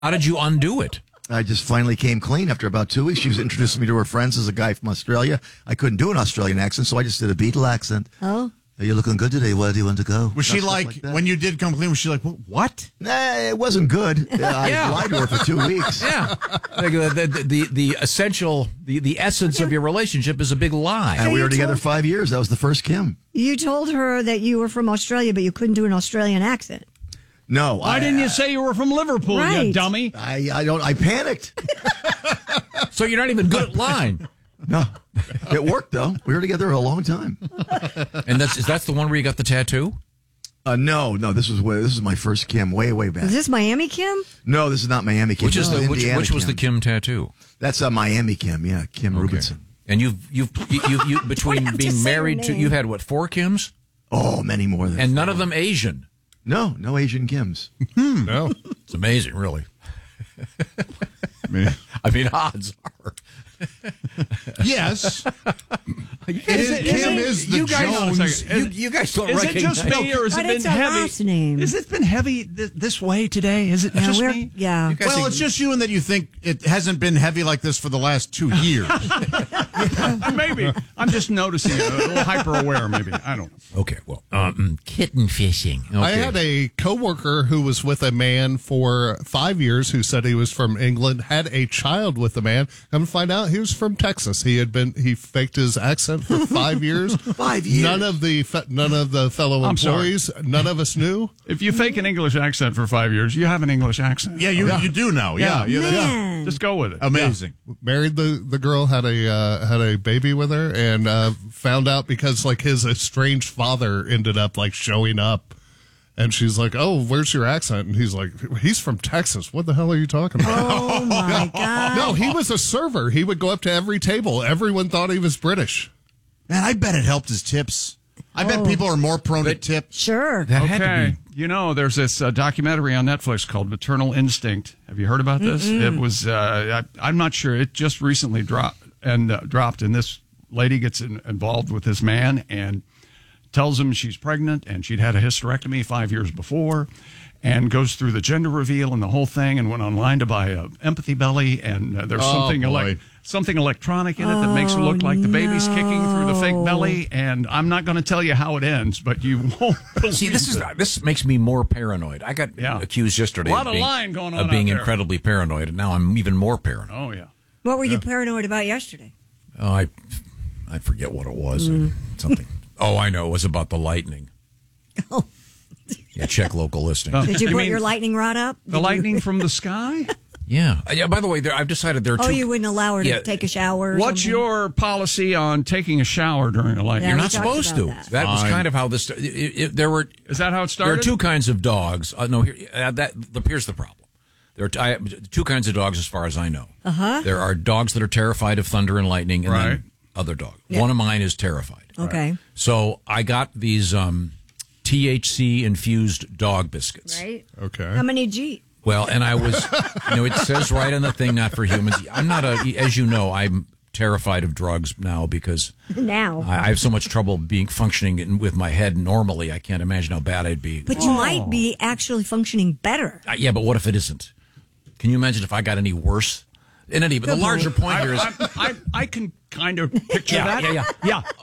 How did you undo it? I just finally came clean after about 2 weeks. She was introducing me to her friends as a guy from Australia. I couldn't do an Australian accent, so I just did a Beatle accent. Oh. Are you looking good today? Where do you want to go? Was she like when you did come clean, was she like, what? Nah, it wasn't good. I lied to her for 2 weeks. Yeah. The essential, the essence of your relationship is a big lie. And we were together 5 years. That was the first Kim. You told her that you were from Australia, but you couldn't do an Australian accent. No. Why didn't you say you were from Liverpool, Right. you dummy? I panicked. So you're not even good at lying. No. It worked, though. We were together a long time. And that's the one where you got the tattoo? No. This is my first Kim way back. Is this Miami Kim? No, this is not Miami Kim. Which is which was Kim. the Kim tattoo? That's a Miami Kim, yeah, Kim Rubinson. And you've between have to being say her married to, name. you've had what, 4 Kims? Oh, many more than And none of them Asian. No Asian Kims. No. It's amazing, really. I mean, odds are. Yes. Kim is the you guys, Jones. You guys don't Is it recognize. just me, or has But it been it's her heavy? last name. Has it been heavy this way today? Is it just me? Yeah. guys Well, think- it's just you and that you think it hasn't been heavy like this for the last 2 years. Maybe. I'm just noticing it. A little hyper aware, maybe. I don't know. Okay, well, kitten fishing. Okay. I had a coworker who was with a man for 5 years who said he was from England, had a child with the man. Come to find out, he was from Texas. He faked his accent for 5 years. 5 years. None of the fellow I'm sorry. employees, none of us knew. If you fake an English accent for 5 years, you have an English accent. Yeah, you do now. Yeah. Man. Just go with it. Amazing. Married the girl, had a baby with her, and found out because like his estranged father ended up like showing up. And she's like, "Oh, where's your accent?" And he's like, "He's from Texas. What the hell are you talking about?" Oh, my God. No, he was a server. He would go up to every table. Everyone thought he was British. Man, I bet it helped his tips. I bet people are more prone to tip. Sure. That had to Okay. be. You know, there's this documentary on Netflix called Maternal Instinct. Have you heard about this? It was, I'm not sure. It just recently dropped. And this lady gets involved with this man and tells him she's pregnant and she'd had a hysterectomy 5 years before, and goes through the gender reveal and the whole thing, and went online to buy a empathy belly, and there's something electronic in it that makes it look like the baby's kicking through the fake belly, and I'm not going to tell you how it ends, but you won't believe See, this makes me more paranoid. I got accused yesterday A lot of lying going on of being out there. incredibly paranoid, and now I'm even more paranoid. Oh, yeah. What were you paranoid about yesterday? Oh, I forget what it was. Something. Oh, I know. It was about the lightning. Oh. Yeah, check local listing. Did you put mean your lightning rod up? The lightning from the sky? Yeah. By the way, I've decided there are Oh, two. you wouldn't allow her to take a shower? Or What's something? your policy on taking a shower during a lightning? Yeah, You're we not talked supposed to. about That was kind of how this. There were. Is that how it There started? are two kinds of dogs. No, here's the problem. There are two kinds of dogs, as far as I know. There are dogs that are terrified of thunder and lightning, and then other dogs. Yeah. One of mine is terrified. Okay. So I got these THC infused dog biscuits. Right? Okay. How many G? Well, and I was, it says right on the thing, not for humans. I'm not as you know, I'm terrified of drugs now because Now. I have so much trouble functioning with my head normally. I can't imagine how bad I'd be. But you might be actually functioning better. Yeah, but what if it isn't? Can you imagine if I got any worse? In any, but the larger point here is, I can kind of picture that.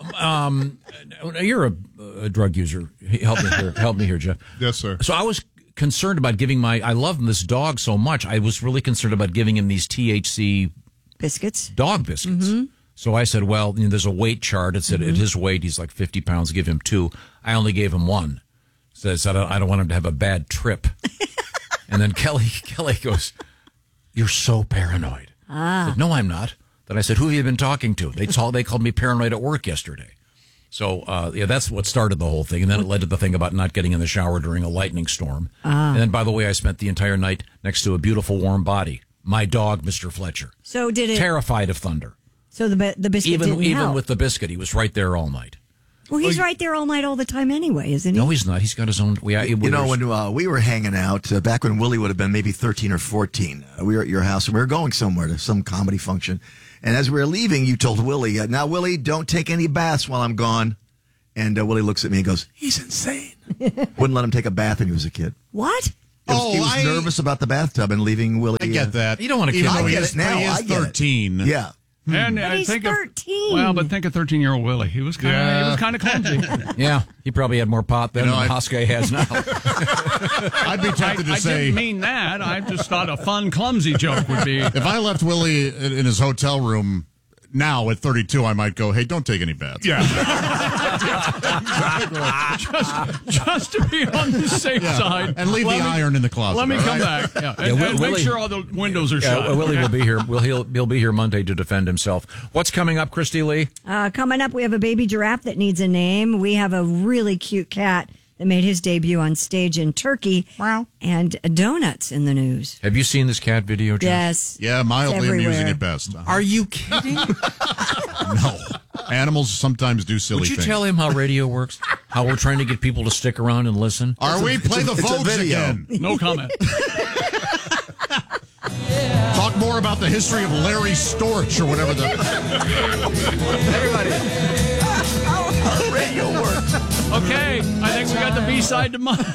Yeah. You're a drug user. Help me here, Jeff. Yes, sir. So I was concerned about giving I love this dog so much. I was really concerned about giving him these THC Biscuits. dog biscuits. So I said, well, there's a weight chart. It said at his weight, he's like 50 pounds. Give him 2. I only gave him 1. So I said, I don't want him to have a bad trip. And then Kelly goes, "You're so paranoid." I said, "No, I'm not." Then I said, "Who have you been talking to?" They called me paranoid at work yesterday. So, that's what started the whole thing. And then it led to the thing about not getting in the shower during a lightning storm. And then, by the way, I spent the entire night next to a beautiful warm body. My dog, Mr. Fletcher. So did it? Terrified of thunder. So the biscuit didn't Even help. with the biscuit, he was right there all night. Well, he's right there all night, all the time, anyway, isn't he? No, he's not. He's got his own. When we were hanging out, back when Willie would have been maybe 13 or 14, we were at your house and we were going somewhere to some comedy function. And as we were leaving, you told Willie, "Now, Willie, don't take any baths while I'm gone." And Willie looks at me and goes, "He's insane." Wouldn't let him take a bath when he was a kid. What? He was nervous about the bathtub and leaving Willie. I get that. You don't want to Even kill though him. he I get is- it now. He is I get it. 13. Yeah. And But he's think 13. think of 13-year-old Willie. He was kind of clumsy. Yeah, he probably had more pot then You know, than Hoskey has now. I'd be tempted to I say, didn't mean that. I just thought a fun, clumsy joke would be. if I left Willie in his hotel room now at 32, I might go, hey, don't take any baths. Yeah. just to be on the safe side. And leave the iron in the closet. Let me all come right? back. Yeah. And make Willie- sure all the windows are shut. Willie okay? will be here. He'll be here Monday to defend himself. What's coming up, Christy Lee? Coming up, we have a baby giraffe that needs a name. We have a really cute cat that made his debut on stage in Turkey. Wow. And donuts in the news. Have you seen this cat video, Josh? Yes. Yeah, mildly It's amusing everywhere. at best. Are you kidding? No. Animals sometimes do silly Would you things. tell him how radio works? How we're trying to get people to stick around and listen? Are we? Play the it's a votes video. again. No comment. Talk more about the history of Larry Storch or whatever the... Radio works. Okay, I think we got the B-side to Monday.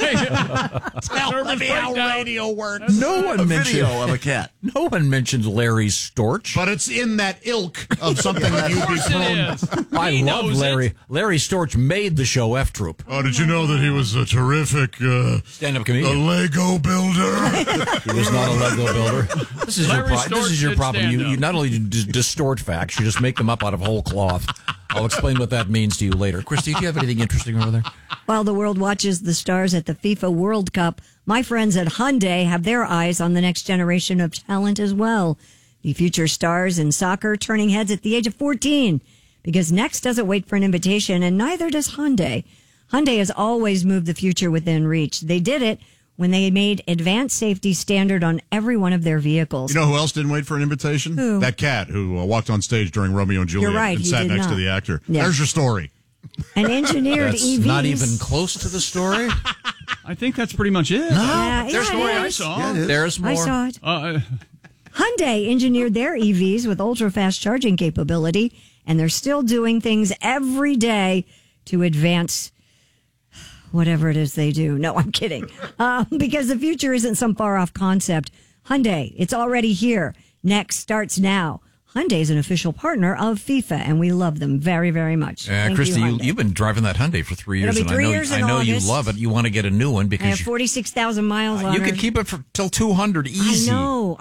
Tell me how radio works. No one Video mentioned. of a cat. No one mentioned Larry Storch. But it's in that ilk of something that you'd be It prone... is. I He love knows Larry. it. Larry Storch made the show F Troop. Oh, did you know that he was a terrific Stand-up comedian. Lego builder? He was not a Lego builder. This is Larry this Storch is your did problem. stand You up. not only distort facts, you just make them up out of whole cloth. I'll explain what that means to you later. Christy, do you have anything interesting over there? While the world watches the stars at the FIFA World Cup, my friends at Hyundai have their eyes on the next generation of talent as well. The future stars in soccer turning heads at the age of 14. Because Next doesn't wait for an invitation, and neither does Hyundai. Hyundai has always moved the future within reach. They did it when they made advanced safety standard on every one of their vehicles. You know who else didn't wait for an invitation? Who? That cat who walked on stage during Romeo and Juliet You're right, and he sat did next to not. the actor. Yeah. There's your story. And engineered That's EVs. not even close to the story. I think that's pretty much it. Yeah, There's yeah, more. it I is. saw. Yeah, it is. There's more. I saw it. Uh, Hyundai engineered their EVs with ultra-fast charging capability, and they're still doing things every day to advance whatever it is they do. No, I'm kidding. Because the future isn't some far-off concept. Hyundai, it's already here. Next starts now. Hyundai is an official partner of FIFA, and we love them very, very much. Thank Christy, you, Hyundai. you've been driving that Hyundai for 3 years, It'll be and 3 years I in know you August. love it. You want to get a new one I because have 46,000 miles on you her. could keep it for till 200 easy. I know.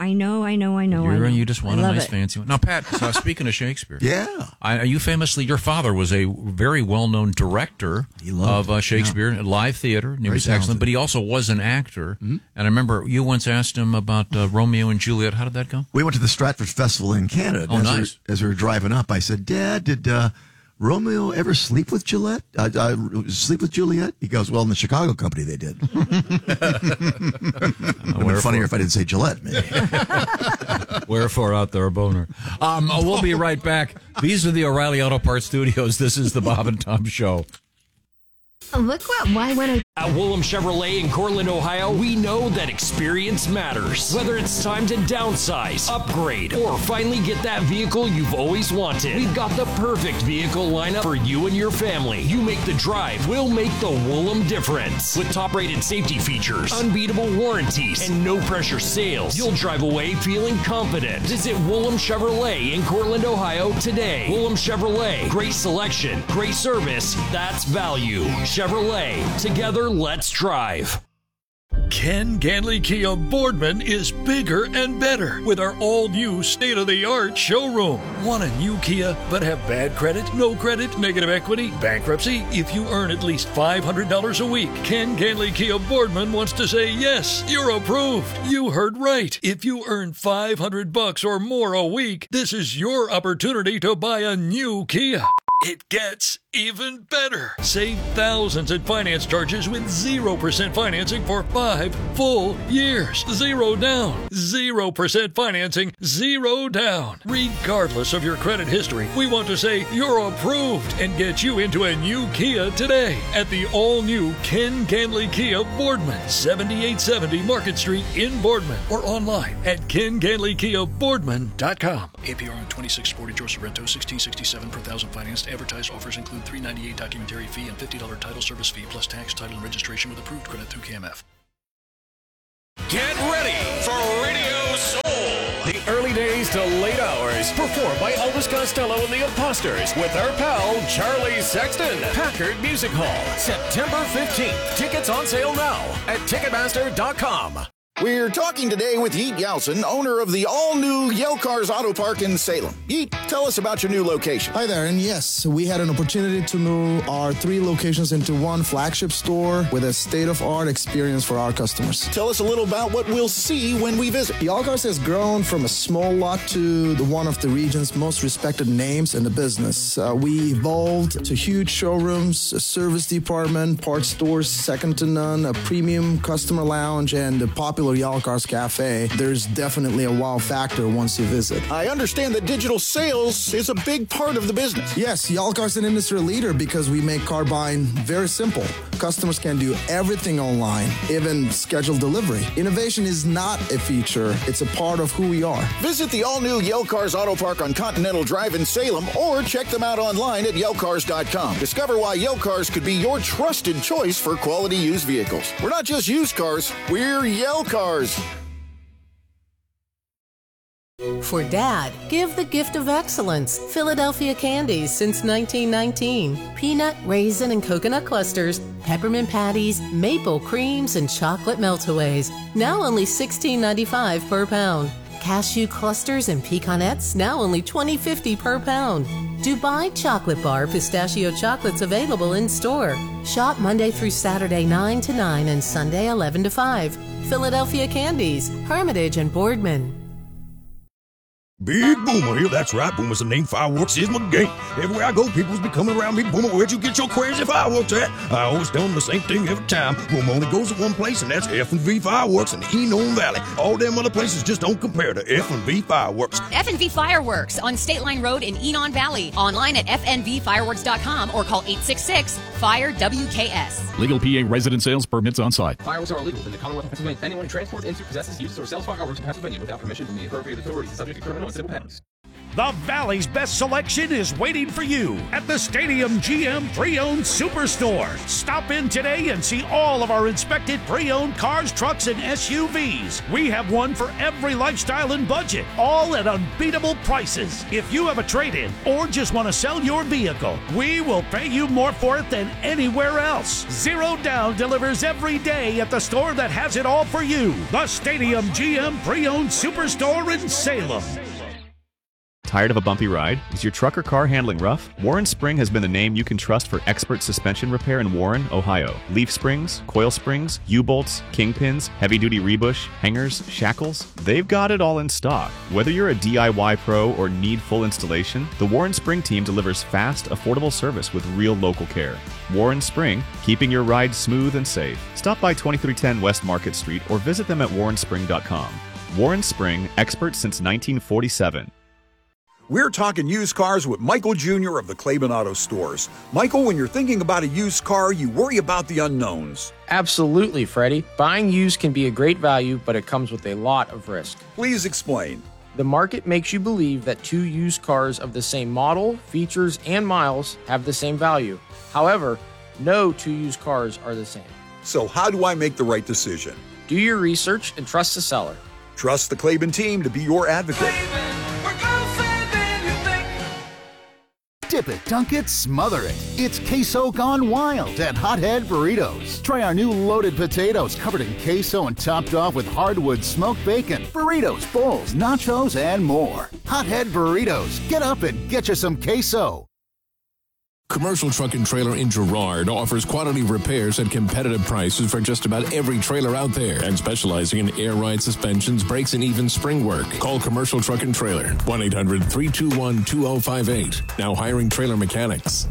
You just want I a love nice it. fancy one. Now, Pat, so speaking of Shakespeare, Yeah. you famously, your father was a very well-known director loved of Shakespeare at live theater. And he was excellent, talented. but he also was an actor. And I remember you once asked him about Romeo and Juliet. How did that go? We went to the Stratford Festival in Canada. Oh, as nice. As we were driving up, I said, Dad, did Romeo ever sleep with Juliet? Sleep with Juliet? He goes, well, in the Chicago company they did. It would have been funnier if I didn't say Gillette, maybe. Wherefore out there a boner. We'll be right back. These are the O'Reilly Auto Parts Studios. This is the Bob and Tom Show. Look what why when I At Willem Chevrolet in Cortland, Ohio, we know that experience matters. Whether it's time to downsize, upgrade, or finally get that vehicle you've always wanted, we've got the perfect vehicle lineup for you and your family. You make the drive, we'll make the Willem difference. With top-rated safety features, unbeatable warranties, and no-pressure sales, you'll drive away feeling confident. Visit Willem Chevrolet in Cortland, Ohio today. Willem Chevrolet, great selection, great service, that's value. Chevrolet, together let's drive. Ken Ganley Kia Boardman is bigger and better with our all-new state-of-the-art showroom. Want a new Kia but have bad credit, no credit, negative equity, bankruptcy? If you earn at least $500 a week, Ken Ganley Kia Boardman wants to say yes, you're approved. You heard right. If you earn $500 or more a week, this is your opportunity to buy a new Kia. It gets even better. Save thousands in finance charges with 0% financing for 5 full years. Zero down. 0% financing. Zero down. Regardless of your credit history, we want to say you're approved and get you into a new Kia today at the all-new Ken Ganley Kia Boardman, 7870 Market Street in Boardman, or online at kenganleykiaboardman.com. APR on 2640 George Sorrento, $1667 per thousand financed. Advertised offers include $398 documentary fee and $50 title service fee plus tax, title, and registration with approved credit through KMF. Get ready for Radio Soul. The early days to late hours, performed by Elvis Costello and the Imposters with our pal Charlie Sexton. Packard Music Hall, September 15th. Tickets on sale now at Ticketmaster.com. We're talking today with Yeet Yeltsin, owner of the all-new Yale Cars Auto Park in Salem. Yeet, tell us about your new location. Hi there, and yes, we had an opportunity to move our 3 locations into one flagship store with a state-of-art experience for our customers. Tell us a little about what we'll see when we visit. Yale Cars has grown from a small lot to one of the region's most respected names in the business. We evolved to huge showrooms, a service department, parts stores second to none, a premium customer lounge, and a popular Yale Cars Cafe. There's definitely a wow factor once you visit. I understand that digital sales is a big part of the business. Yes, Yale Cars is an industry leader because we make car buying very simple. Customers can do everything online, even schedule delivery. Innovation is not a feature, it's a part of who we are. Visit the all-new Yale Cars Auto Park on Continental Drive in Salem or check them out online at YaleCars.com. Discover why Yale Cars could be your trusted choice for quality used vehicles. We're not just used cars, we're Yale Cars. For Dad, give the gift of excellence. Philadelphia Candies since 1919. Peanut, raisin, and coconut clusters, peppermint patties, maple creams, and chocolate meltaways. Now only $16.95 per pound. Cashew clusters and pecanettes, now only $20.50 per pound. Dubai Chocolate Bar pistachio chocolates available in store. Shop Monday through Saturday 9 to 9 and Sunday 11 to 5. Philadelphia Candies, Hermitage and Boardman. Big Boomer here, that's right, Boomer's the name, fireworks is my game. Everywhere I go, people's be coming around me, Boomer, where'd you get your crazy fireworks at? I always tell them the same thing every time. Boomer only goes to one place, and that's F&V Fireworks in Enon Valley. All them other places just don't compare to F&V Fireworks. F&V Fireworks on State Line Road in Enon Valley. Online at fnvfireworks.com or call 866-FIRE-WKS. Legal PA resident sales permits on site. Fireworks are illegal in the Commonwealth of Pennsylvania. Anyone who transports into, possesses, uses, or sells fireworks in Pennsylvania without permission from the appropriate authorities is subject to criminal and civil penalties. The Valley's best selection is waiting for you at the Stadium GM Pre-Owned Superstore. Stop in today and see all of our inspected pre-owned cars, trucks, and SUVs. We have one for every lifestyle and budget, all at unbeatable prices. If you have a trade-in or just want to sell your vehicle, we will pay you more for it than anywhere else. Zero Down delivers every day at the store that has it all for you. The Stadium GM Pre-Owned Superstore in Salem. Tired of a bumpy ride? Is your truck or car handling rough? Warren Spring has been the name you can trust for expert suspension repair in Warren, Ohio. Leaf springs, coil springs, U-bolts, kingpins, heavy-duty rebush, hangers, shackles, they've got it all in stock. Whether you're a DIY pro or need full installation, the Warren Spring team delivers fast, affordable service with real local care. Warren Spring, keeping your ride smooth and safe. Stop by 2310 West Market Street or visit them at warrenspring.com. Warren Spring, expert since 1947. We're talking used cars with Michael Jr. of the Claiborne Auto Stores. Michael, when you're thinking about a used car, you worry about the unknowns. Absolutely, Freddie. Buying used can be a great value, but it comes with a lot of risk. Please explain. The market makes you believe that 2 used cars of the same model, features, and miles have the same value. However, no 2 used cars are the same. So how do I make the right decision? Do your research and trust the seller. Trust the Claiborne team to be your advocate. Dip it, dunk it, smother it. It's queso gone wild at Hothead Burritos. Try our new loaded potatoes covered in queso and topped off with hardwood smoked bacon, burritos, bowls, nachos, and more. Hothead Burritos. Get up and get you some queso. Commercial Truck and Trailer in Girard offers quality repairs at competitive prices for just about every trailer out there, and specializing in air ride suspensions, brakes, and even spring work. Call Commercial Truck and Trailer, 1-800-321-2058. Now hiring trailer mechanics.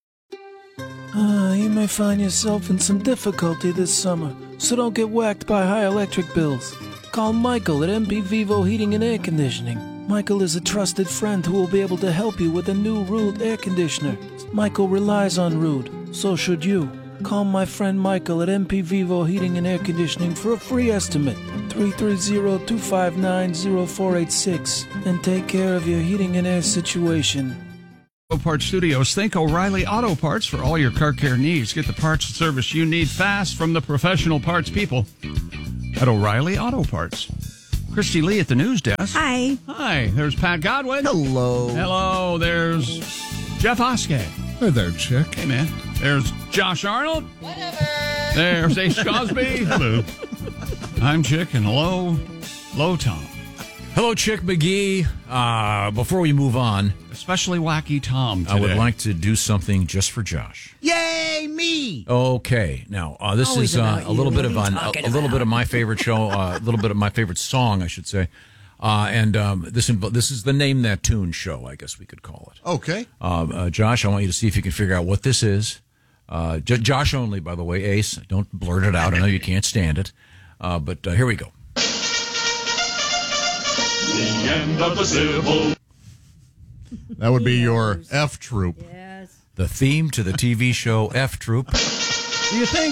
You may find yourself in some difficulty this summer, so don't get whacked by high electric bills. Call Michael at MP Vivo Heating and Air Conditioning. Michael is a trusted friend who will be able to help you with a new Rude air conditioner. Michael relies on Rude, so should you. Call my friend Michael at MP Vivo Heating and Air Conditioning for a free estimate. 330-259-0486 and take care of your heating and air situation. Auto Parts Studios. Think O'Reilly Auto Parts for all your car care needs. Get the parts and service you need fast from the professional parts people. at O'Reilly Auto Parts. Christy Lee at the news desk. Hi. Hi. There's Pat Godwin. Hello. Hello. There's Jeff Oskey. Hi there, Chick. Hey, man. There's Josh Arnold. Whatever. There's Ace Cosby. Hello. I'm Chick, and hello, Tom. Hello, Chick McGee. Before we move on, especially Wacky Tom today, I would like to do something just for Josh. Yay, me! Okay, now this Always is about a little you. bit What of are you talking a little bit about? of my favorite show, a little bit of my favorite song, I should say. This is the Name That Tune show, I guess we could call it. Okay. Josh, I want you to see if you can figure out what this is. Josh only, by the way. Ace, don't blurt it out. I know you can't stand it. But here we go. The end of the Civil. That would be your F Troop. Yes. The theme to the TV show F Troop. Do you think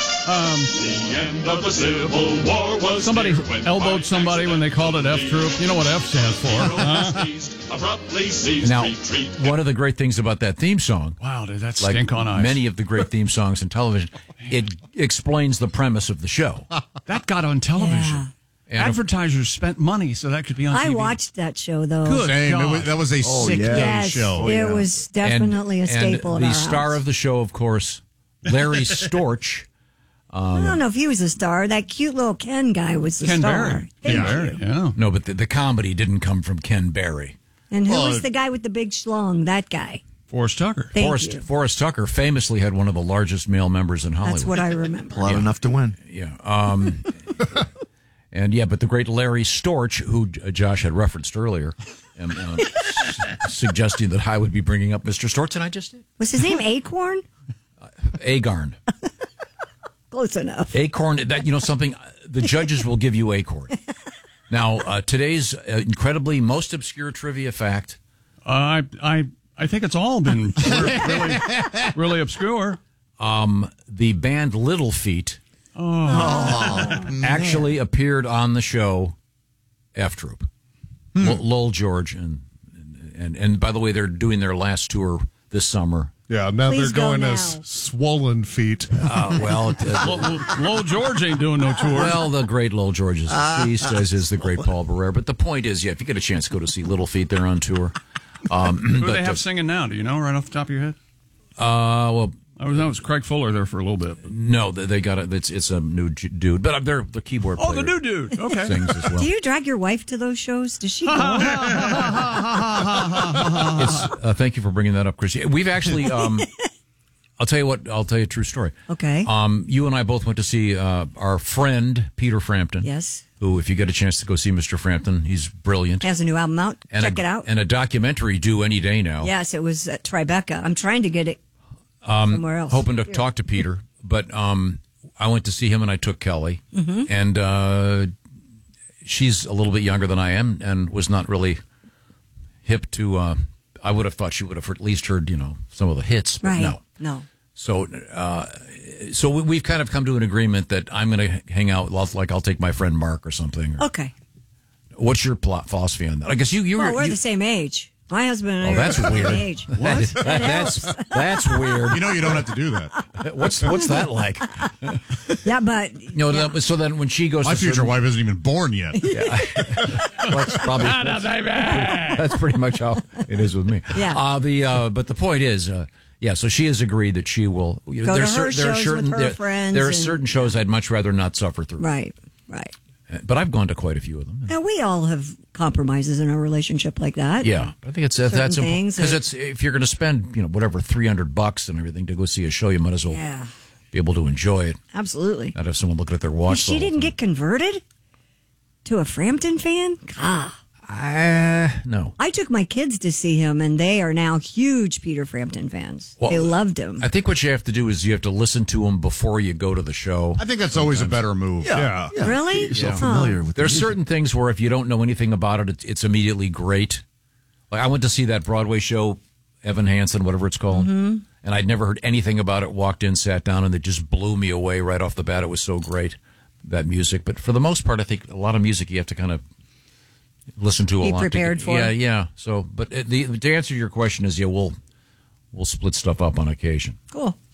the end of the Civil War was somebody when elbowed somebody when they called it F Troop? You know what F stands for, huh? abruptly ceased Now, retreat. one of the great things about that theme song, wow, did that like stink on ice? many of the great theme songs in television, it explains the premise of the show. That got on television. Yeah. And advertisers spent money so that could be on TV. I watched that show, though. Good Same. God. That was a sick day Yes, show. it was definitely a staple in the our star house. of the show, of course, Larry Storch. I don't know if he was a star. That cute little Ken guy was the Ken star. Barry. Thank Ken you. Barry, yeah. No, but the comedy didn't come from Ken Barry. And who was the guy with the big schlong? That guy. Forrest Tucker. Thank you. Forrest Tucker famously had one of the largest male members in Hollywood. That's what I remember. Pull out enough to win. Yeah. But the great Larry Storch, who Josh had referenced earlier, suggesting that I would be bringing up Mr. Storch, and I just did. Was his name Acorn? Agarn. Close enough. Acorn, something, the judges will give you Acorn. Now, today's incredibly most obscure trivia fact. I think it's all been really obscure. The band Little Feat actually appeared on the show F Troop. Lowell George and by the way, they're doing their last tour this summer. Yeah, now Please they're going go as now. Swollen Feet. Lowell George ain't doing no tour. Well, the great Lowell George is deceased, as is the great Paul Barrere. But the point is, if you get a chance to go to see Little Feat, they're on tour. Who do they have singing now? Do you know right off the top of your head? Well, I was Craig Fuller there for a little bit. No, they got it. It's a new dude, but they're the keyboard player. Oh, the new dude. Okay. Sings as well. Do you drag your wife to those shows? Does she go? Thank you for bringing that up, Chris. We've actually. I'll tell you what. I'll tell you a true story. Okay. You and I both went to see our friend Peter Frampton. Yes. Who, if you get a chance to go see Mr. Frampton, he's brilliant. Has a new album out. Check it out. And a documentary due any day now. Yes, it was at Tribeca. I'm trying to get it somewhere else. Hoping to talk to Peter, but I went to see him and I took Kelly, and she's a little bit younger than I am and was not really hip to. I would have thought she would have at least heard some of the hits, but Right. no. So we've kind of come to an agreement that I'm going to hang out. Like I'll take my friend Mark or something. Okay. What's your philosophy on that? I guess we're the same age. My husband and I are that's the weird. same age. That's weird. You don't have to do that. What's that like? Yeah, but so then when she goes, my to future certain- wife isn't even born yet. Yeah. That's probably that's pretty much how it is with me. Yeah. But the point is, so she has agreed that she will Go to her shows with her friends There are and- certain shows I'd much rather not suffer through. Right. But I've gone to quite a few of them. Now we all have compromises in our relationship like that. Yeah, I think that's Certain important things because that- it's if you're going to spend whatever $300 and everything to go see a show, you might as well be able to enjoy it. Absolutely. Not have someone looking at their watch. She didn't get converted to a Frampton fan? God. No. I took my kids to see him, and they are now huge Peter Frampton fans. Well, they loved him. I think what you have to do is you have to listen to him before you go to the show. I think that's always a better move. Yeah. Really? You're so familiar with There's the music. certain things where if you don't know anything about it, it's immediately great. Like I went to see that Broadway show, Evan Hansen, whatever it's called, and I'd never heard anything about it. Walked in, sat down, and it just blew me away right off the bat. It was so great, that music. But for the most part, I think a lot of music you have to kind of listen to a Be lot. prepared for. Yeah. So, but to answer your question is, we'll split stuff up on occasion. Cool.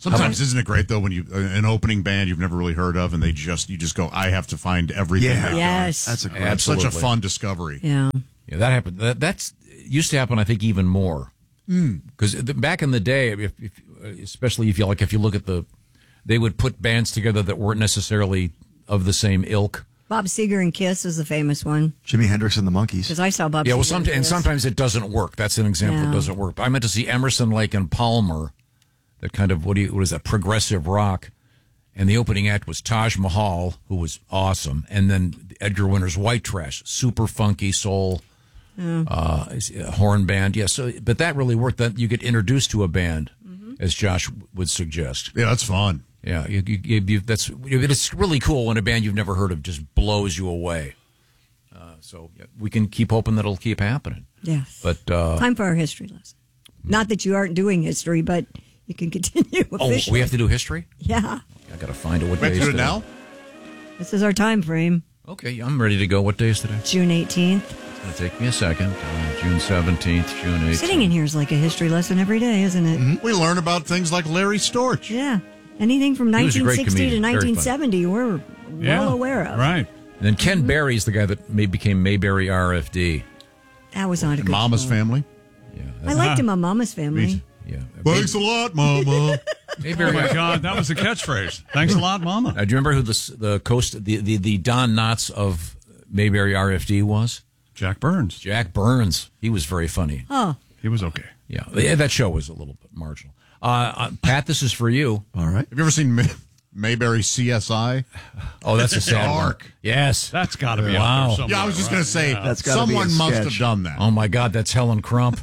Sometimes isn't it great though when you an opening band you've never really heard of and you just go, I have to find everything. Yeah. Yes. That's a great. Absolutely. Such a fun discovery. Yeah. Yeah, that happened. That's used to happen, I think, even more. Because back in the day, especially if you look at they would put bands together that weren't necessarily of the same ilk. Bob Seger and Kiss is a famous one. Jimi Hendrix and the Monkees. Because I saw Bob Yeah, well, Seger and sometimes it doesn't work. That's an example. It doesn't work. I meant to see Emerson, Lake, and Palmer. That kind of what is that progressive rock, and the opening act was Taj Mahal, who was awesome, and then Edgar Winter's White Trash, super funky soul, horn band. Yeah, but that really worked. That you get introduced to a band, as Josh would suggest. Yeah, that's fun. Yeah, it's really cool when a band you've never heard of just blows you away. So we can keep hoping that it'll keep happening. Yes. But time for our history lesson. Not that you aren't doing history, but you can continue. We have to do history? Yeah. I got to find it. What We day have is to do it today? now? This is our time frame. Okay, I'm ready to go. What day is today? June 18th. It's going to take me a second. June 17th, June 18th. Sitting in here is like a history lesson every day, isn't it? We learn about things like Larry Storch. Yeah. Anything from He was a great 1960 to comedian. Very 1970, we're well aware of. Right. And then Ken Berry's the guy that became Mayberry RFD. That was not a good Mama's show. Family. Yeah. I liked him on Mama's Family. Yeah. Thanks a lot, Mama. Oh my God, that was a catchphrase. Thanks a lot, Mama. Do you remember who the Don Knotts of Mayberry RFD was? Jack Burns. Jack Burns. He was very funny. Oh. He was okay. Yeah, that show was a little bit marginal. Pat, this is for you. All right. Have you ever seen Mayberry CSI? Oh, that's a sad Dark. one. Yes. That's got to be Wow. out there somewhere. Yeah, I was just going to say, That's gotta be a someone must sketch. have done that. Oh, my God, that's Helen Crump.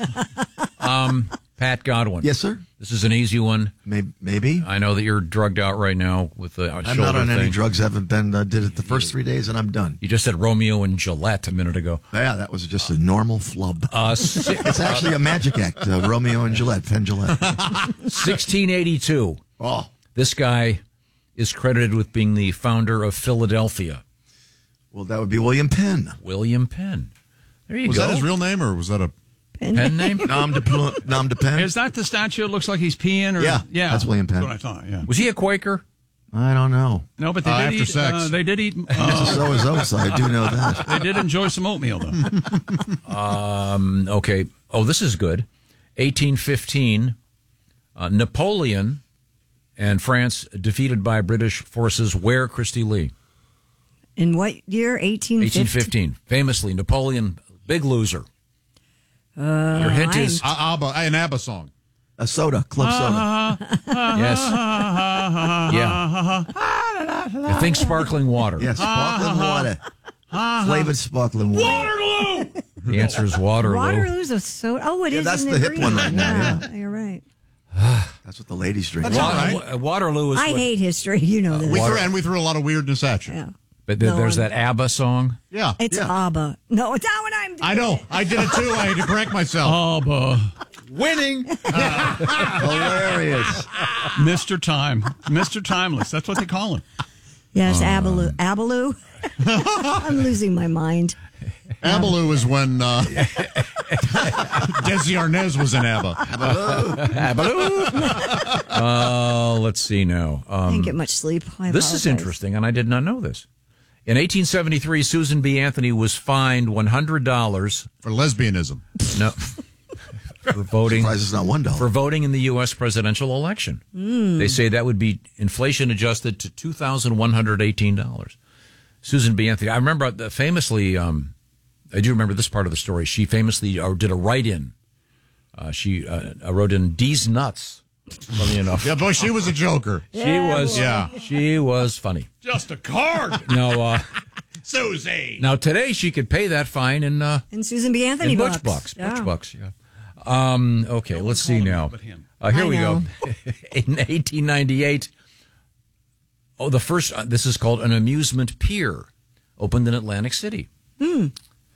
Pat Godwin. Yes, sir. This is an easy one. Maybe. I know that you're drugged out right now with the I'm not on any drugs. Haven't been. Did it the first 3 days, and I'm done. You just said Romeo and Gillette a minute ago. Yeah, that was just a normal flub. It's It's actually a magic act. Romeo and Gillette, Penn Gillette. 1682. Oh, This guy is credited with being the founder of Philadelphia. well, that would be William Penn. William Penn. There you Was go. that his real name, or was that a pen name? Nom de Penn. Is that the statue? It looks like he's peeing. Or, Yeah, that's William Penn. That's what I thought. Yeah. Was he a Quaker? I don't know. No, but they did after eat. sex. They did eat. So is Osa. I do know that. They did enjoy some oatmeal, though. Okay. Oh, this is good. 1815, Napoleon and France defeated by British forces where, Christy Lee? In what year? 1815? 1815. Famously, Napoleon, big loser. Your hint is... an ABBA song? A soda, club soda. Yes. Yeah. I think sparkling water. Yes, sparkling water. Flavored sparkling water. Waterloo! The answer is Waterloo. Waterloo's a soda. Oh, it Yeah, is. that's in the hip green. one right now, yeah. You're right. That's what the ladies drink. Waterloo is... I hate history. You know this. We threw a lot of weirdness at you. Yeah. But No, there's that ABBA song. Yeah. It's ABBA. No, it's not what I'm doing. I know. I did it too. I had to correct myself. ABBA. Winning. Hilarious. Mr. Time. Mr. Timeless. That's what they call him. Yes, Abaloo. Abaloo? I'm losing my mind. Abaloo is when Desi Arnaz was in ABBA. Abaloo. Let's see now. I didn't get much sleep. I This is apologize. interesting, and I did not know this. In 1873, Susan B. Anthony was fined $100 for lesbianism. No, for voting. Surprised it's not $1 for voting in the U.S. presidential election. They say that would be inflation adjusted to $2,118. Susan B. Anthony. I remember famously. I do remember this part of the story. She famously did a write-in. She wrote in D's nuts. Funny enough. Yeah, boy, she was a joker. She was funny. Just a card. No, Susie. now today she could pay that fine in And Susan B. Anthony in bucks. Butch bucks. Yeah. Butch bucks. Yeah. Okay. Let's see now. Here we go. In 1898. Oh, the first. This is called an amusement pier, opened in Atlantic City. And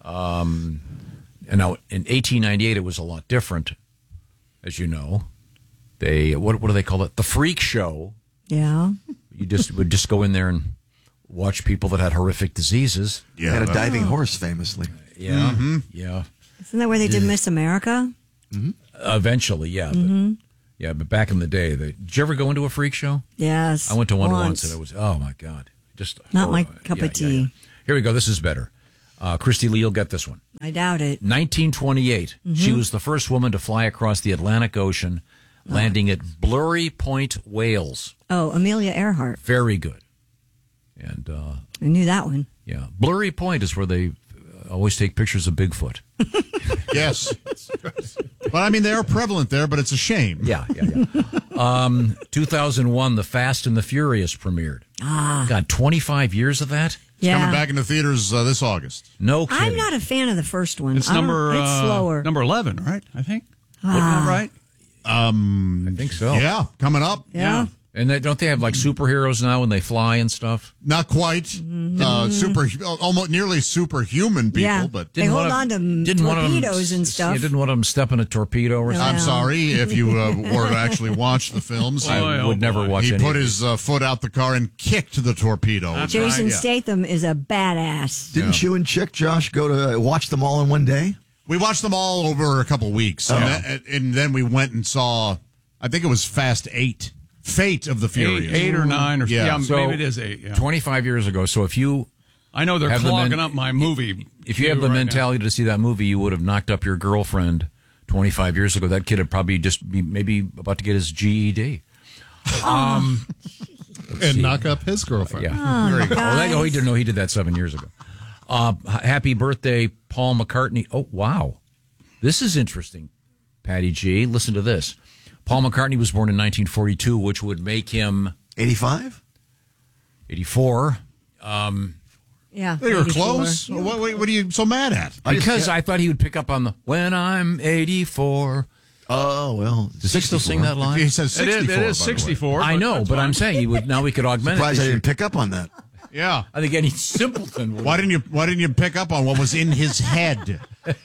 now in 1898 it was a lot different, as you know. They what do they call it? The freak show. Yeah. You would just go in there and watch people that had horrific diseases. Yeah, had a diving horse, famously. Yeah, yeah. Isn't that where they did Miss America? Eventually, yeah. Yeah, but back in the day, did you ever go into a freak show? Yes. I went to one once, and it was, oh, my God. Just not my cup of tea. Yeah. Here we go. This is better. Christy Lee, you'll get this one. I doubt it. 1928, she was the first woman to fly across the Atlantic Ocean, landing at Blurry Point, Wales. Oh, Amelia Earhart. Very good. And I knew that one. Yeah. Blurry Point is where they always take pictures of Bigfoot. Yes. But, I mean, they are prevalent there, but it's a shame. Yeah. 2001, The Fast and the Furious premiered. God, 25 years of that? It's coming back into theaters this August. No kidding. I'm not a fan of the first one. It's it's slower. number 11, right? I think. Wasn't that right? I think so. Yeah, coming up. Yeah. And don't they have like superheroes now when they fly and stuff? Not quite. Almost nearly superhuman people, but they hold on to torpedoes and stuff. You didn't want them stepping a torpedo or something? I'm sorry if you were to actually watch the films. I would never watch He any put of his foot out the car and kicked the torpedo. Jason Statham is a badass. Didn't you and Chick, Josh, go to watch them all in one day? We watched them all over a couple weeks, and then we went and saw, I think it was Fast 8. Fate of the Furious. 8 or 9 or so maybe it is 8. Yeah. 25 years ago. So if you... I know they're clogging up my movie. If you have the mentality to see that movie, you would have knocked up your girlfriend 25 years ago. That kid would probably just be maybe about to get his GED. And knock up his girlfriend. Yeah. Very good. Oh, he didn't know he did that 7 years ago. Happy birthday, Paul McCartney. Oh, wow. This is interesting, Patty G. Listen to this. Paul McCartney was born in 1942, which would make him... 85? 84. Yeah. They were close. What are you so mad at? Because I thought he would pick up on the, when I'm 84. Oh, well. Does he still sing that line? He says 64. It is 64. I know, but I'm saying now we could augment Surprised it. I didn't pick up on that. Yeah. I think any simpleton would. Why didn't you pick up on what was in his head?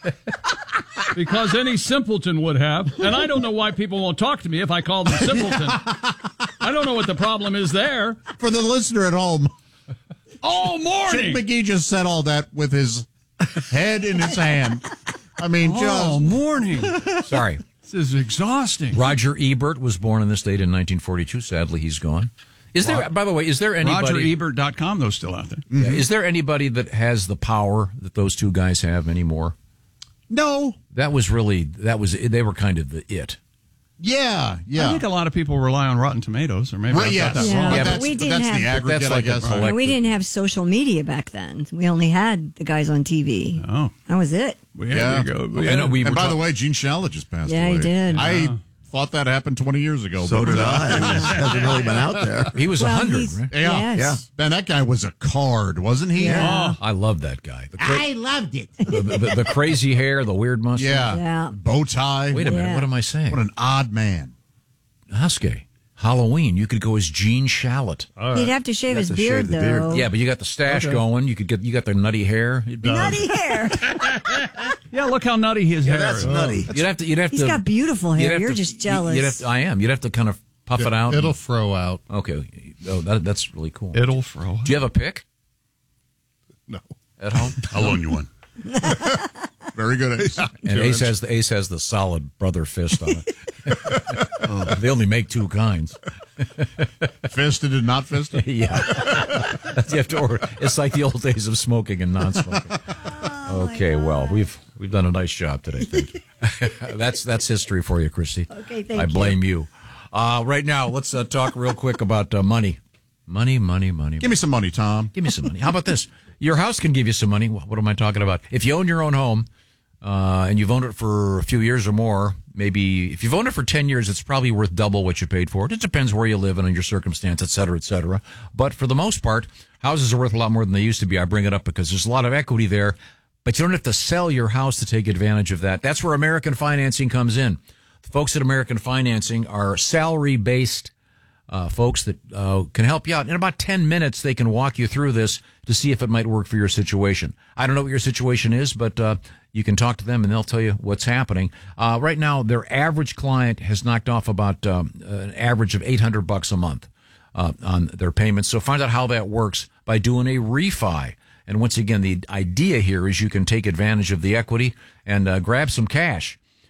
Because any simpleton would have. And I don't know why people won't talk to me if I call them simpleton. I don't know what the problem is there. For the listener at home. All morning. Chick McGee just said all that with his head in his hand. I mean, all morning. Sorry. This is exhausting. Roger Ebert was born in this state in 1942. Sadly, he's gone. Is there, by the way, is there anybody... RogerEbert.com, though, still out there. Yeah, is there anybody that has the power that those two guys have anymore? No. They were kind of the it. Yeah. I think a lot of people rely on Rotten Tomatoes, or maybe Right, I've got that wrong. Yeah, But but we didn't that's have the aggregate, that's like I guess. And we didn't have social media back then. We only had the guys on TV. Oh. That was it. Yeah. There you go. And by the way, Gene Shalit just passed away. Yeah, he did. I thought that happened 20 years ago. So did I. It hasn't really been out there. He was 100, right? Yeah. Yes. Man, that guy was a card, wasn't he? Yeah. Oh, I love that guy. I loved it. The crazy hair, the weird mustache. Yeah. Bow tie. Wait a minute. Yeah. What am I saying? What an odd man. Husky. Halloween, you could go as Gene Shalit. He'd have to shave his to beard, shave the though. beard. Yeah, but you got the stash going. You got the nutty hair. Nutty hair. Yeah, look how nutty his hair That's is. nutty. You'd have He's to. got beautiful hair. you'd have You're to- just jealous. I am. You'd have to kind of puff it out. It'll throw out. Okay. Oh, that's really cool. It'll throw. Do you have a pick No. at home? I'll loan you one. Very good, Ace. And Ace has the solid brother fist on it. They only make two kinds. Fisted and not fisted? Yeah. You have to order. It's like the old days of smoking and non-smoking. Okay, well, we've done a nice job today. Thank you. That's history for you, Christy. Okay, thank I blame you. Right now, let's talk real quick about money. Money. Give me some money, Tom. Give me some money. How about this? Your house can give you some money. What am I talking about? If you own your own home and you've owned it for a few years or more, maybe if you've owned it for 10 years, it's probably worth double what you paid for it. It depends where you live and on your circumstance, et cetera, et cetera. But for the most part, houses are worth a lot more than they used to be. I bring it up because there's a lot of equity there, but you don't have to sell your house to take advantage of that. That's where American Financing comes in. The folks at American Financing are salary-based folks that can help you out. In about 10 minutes, they can walk you through this to see if it might work for your situation. I don't know what your situation is, but you can talk to them and they'll tell you what's happening. Right now, their average client has knocked off about an average of $800 a month on their payments. So find out how that works by doing a refi. And once again, the idea here is you can take advantage of the equity and grab some cash.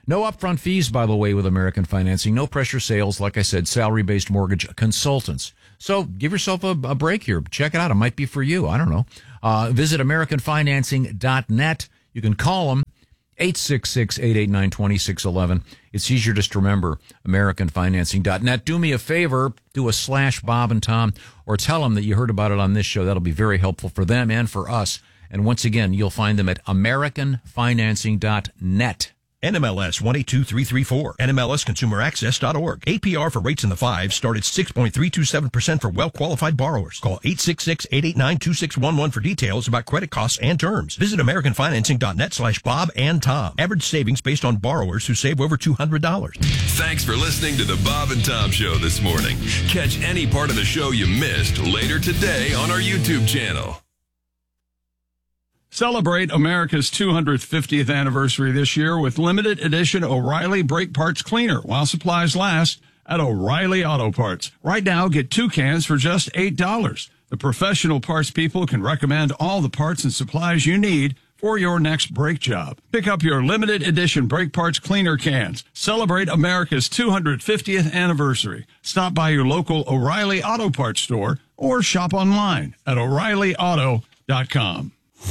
No upfront fees, by the way, with American Financing. No pressure sales. Like I said, salary-based mortgage consultants. So give yourself a break here. Check it out. It might be for you. I don't know. Visit AmericanFinancing.net. You can call them. 866-889-2611. It's easier just to remember, AmericanFinancing.net. Do me a favor, do a /Bob and Tom, or tell them that you heard about it on this show. That'll be very helpful for them and for us. And once again, you'll find them at AmericanFinancing.net. NMLS 182334, NMLSConsumerAccess.org. APR for rates in the 5s start at 6.327% for well-qualified borrowers. Call 866-889-2611 for details about credit costs and terms. Visit AmericanFinancing.net/Bob and Tom. Average savings based on borrowers who save over $200. Thanks for listening to the Bob and Tom Show this morning. Catch any part of the show you missed later today on our YouTube channel. Celebrate America's 250th anniversary this year with limited edition O'Reilly Brake Parts Cleaner while supplies last at O'Reilly Auto Parts. Right now, get 2 cans for just $8. The professional parts people can recommend all the parts and supplies you need for your next brake job. Pick up your limited edition Brake Parts Cleaner cans. Celebrate America's 250th anniversary. Stop by your local O'Reilly Auto Parts store or shop online at O'ReillyAuto.com.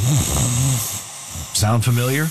Sound familiar?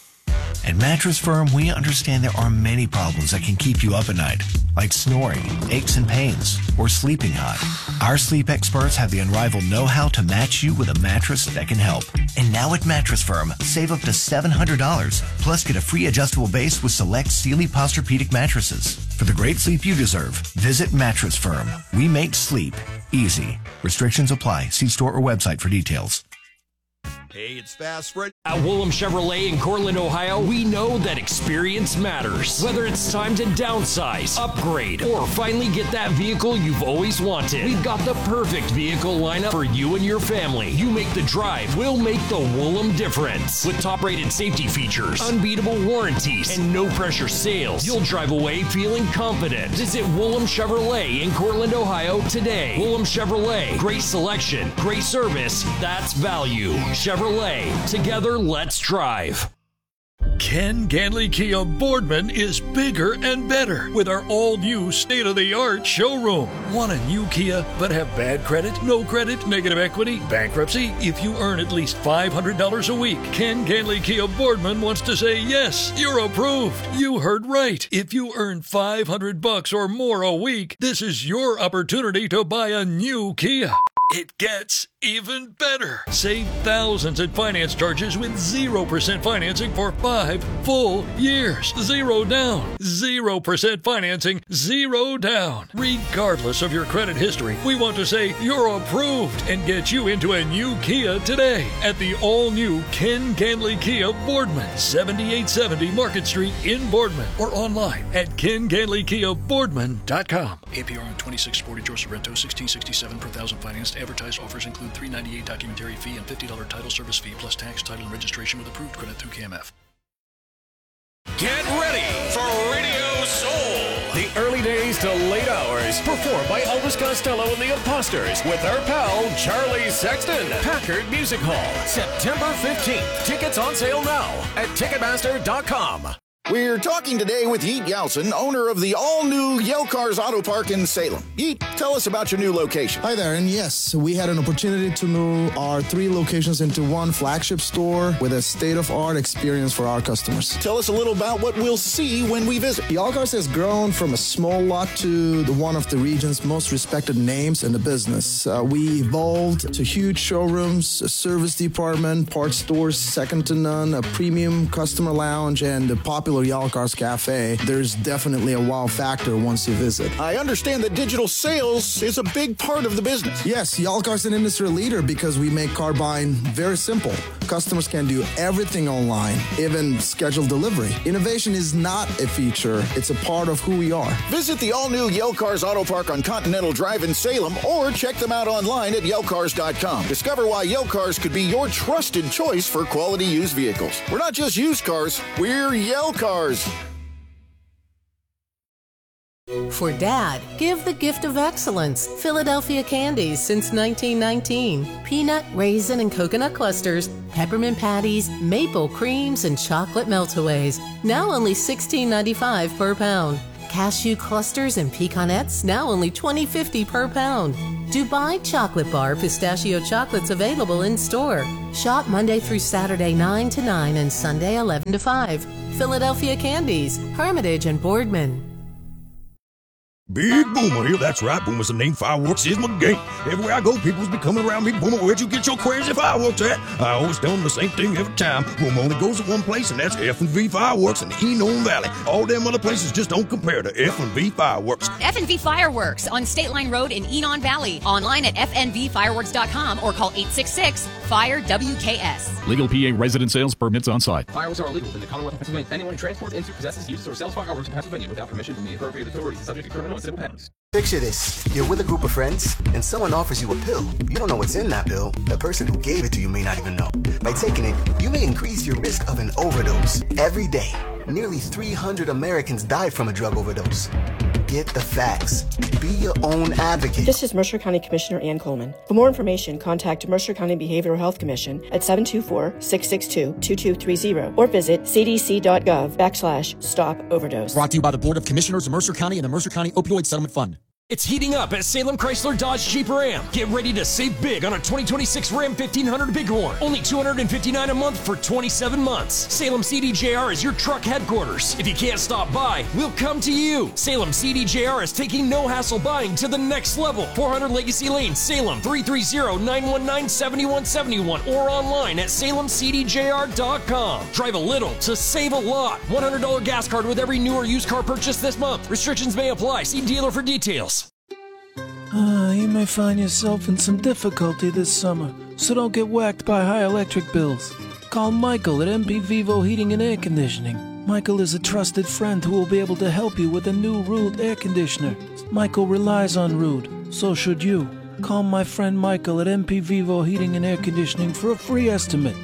At Mattress Firm, we understand there are many problems that can keep you up at night, like snoring, aches and pains, or sleeping hot. Our sleep experts have the unrivaled know-how to match you with a mattress that can help. And now at Mattress Firm, save up to $700, plus get a free adjustable base with select Sealy Posturepedic mattresses. For the great sleep you deserve, visit Mattress Firm. We make sleep easy. Restrictions apply. See store or website for details. Hey, it's Fast Fred. At Willem Chevrolet in Cortland, Ohio, we know that experience matters. Whether it's time to downsize, upgrade, or finally get that vehicle you've always wanted, we've got the perfect vehicle lineup for you and your family. You make the drive, we'll make the Willem difference. With top-rated safety features, unbeatable warranties, and no-pressure sales, you'll drive away feeling confident. Visit Willem Chevrolet in Cortland, Ohio today. Willem Chevrolet, great selection, great service, that's value. Chevrolet, together let's drive. Ken Ganley Kia Boardman is bigger and better with our all-new state-of-the-art showroom. Want a new Kia but have bad credit, no credit, negative equity, bankruptcy? If you earn at least $500 a week, Ken Ganley Kia Boardman wants to say yes, you're approved. You heard right. If you earn $500 or more a week, this is your opportunity to buy a new Kia. It gets even better. Save thousands in finance charges with 0% financing for 5 full years. 0 down. 0% financing. 0 down. Regardless of your credit history, we want to say you're approved and get you into a new Kia today at the all-new Ken Ganley Kia Boardman, 7870 Market Street in Boardman, or online at KenGanleyKiaBoardman.com. APR on 2640 George Sorrento, 1667 per thousand financed. Advertised offers include $398 documentary fee and $50 title service fee plus tax, title, and registration with approved credit through KMF. Get ready for Radio Soul. The early days to late hours, performed by Elvis Costello and the Imposters with our pal Charlie Sexton. Packard Music Hall, September 15th. Tickets on sale now at Ticketmaster.com. We're talking today with Yeet Yeltsin, owner of the all-new Yale Cars Auto Park in Salem. Yeet, tell us about your new location. Hi there, and yes, we had an opportunity to move our 3 locations into one flagship store with a state-of-art experience for our customers. Tell us a little about what we'll see when we visit. Yale Cars has grown from a small lot to one of the region's most respected names in the business. We evolved to huge showrooms, a service department, parts stores second to none, a premium customer lounge, and a popular Yale Cars Cafe. There's definitely a wow factor once you visit. I understand that digital sales is a big part of the business. Yes, Yale Cars is an industry leader because we make car buying very simple. Customers can do everything online, even schedule delivery. Innovation is not a feature, it's a part of who we are. Visit the all-new Yale Cars Auto Park on Continental Drive in Salem or check them out online at YaleCars.com. Discover why Yale Cars could be your trusted choice for quality used vehicles. We're not just used cars, we're Yale Cars. For Dad, give the gift of excellence. Philadelphia Candies since 1919. Peanut, raisin, and coconut clusters, peppermint patties, maple creams, and chocolate meltaways. Now only $16.95 per pound. Cashew clusters and pecanettes, now only $20.50 per pound. Dubai Chocolate Bar pistachio chocolates available in store. Shop Monday through Saturday 9 to 9 and Sunday 11 to 5. Philadelphia Candies, Hermitage and Boardman. Big Boomer here. That's right, Boomer. The name fireworks is my game. Everywhere I go, people's be coming around me. Boomer, where'd you get your crazy fireworks at? I always tell them the same thing every time. Boomer only goes to one place, and that's F&V Fireworks in the Enon Valley. All them other places just don't compare to F&V Fireworks. F&V Fireworks on State Line Road in Enon Valley. Online at fnvfireworks.com or call 866-FIRE-WKS. Legal PA resident sales permits on site. Fireworks are illegal in the Commonwealth of Pennsylvania. Anyone who transports into, possesses, uses, or sells fireworks in Pennsylvania without permission from the appropriate authorities is subject to criminal and civil penalties. Picture this. You're with a group of friends, and someone offers you a pill. You don't know what's in that pill. The person who gave it to you may not even know. By taking it, you may increase your risk of an overdose. Every day, nearly 300 Americans died from a drug overdose. Get the facts. Be your own advocate. This is Mercer County Commissioner Ann Coleman. For more information, contact Mercer County Behavioral Health Commission at 724-662-2230 or visit cdc.gov/stop overdose. Brought to you by the Board of Commissioners of Mercer County and the Mercer County Opioid Settlement Fund. It's heating up at Salem Chrysler Dodge Jeep Ram. Get ready to save big on a 2026 Ram 1500 Bighorn. Only $259 a month for 27 months. Salem CDJR is your truck headquarters. If you can't stop by, we'll come to you. Salem CDJR is taking no-hassle buying to the next level. 400 Legacy Lane, Salem, 330-919-7171 or online at salemcdjr.com. Drive a little to save a lot. $100 gas card with every new or used car purchase this month. Restrictions may apply. See dealer for details. You may find yourself in some difficulty this summer, so don't get whacked by high electric bills. Call Michael at MP Vivo Heating and Air Conditioning. Michael is a trusted friend who will be able to help you with a new Rude air conditioner. Michael relies on Rude, so should you. Call my friend Michael at MP Vivo Heating and Air Conditioning for a free estimate.